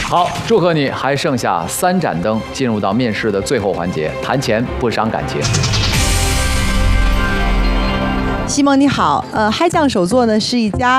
好，祝贺你，还剩下3盏灯，进入到面试的最后环节，谈钱不伤感情。 西蒙你好，嗨酱手作呢是一家